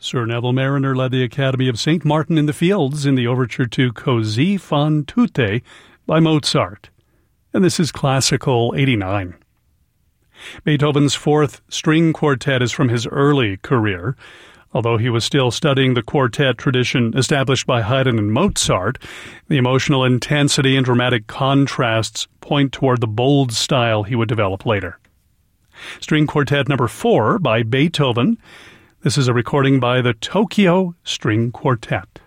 Sir Neville Mariner led the Academy of St. Martin in the Fields in the overture to Così fan tutte by Mozart. And this is Classical 89. Beethoven's Fourth String Quartet is from his early career. Although he was still studying the quartet tradition established by Haydn and Mozart, the emotional intensity and dramatic contrasts point toward the bold style he would develop later. String Quartet number 4 by Beethoven. This is a recording by the Tokyo String Quartet.